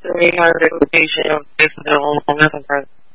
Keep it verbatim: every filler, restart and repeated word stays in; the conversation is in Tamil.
me has a reputation of based on nothing.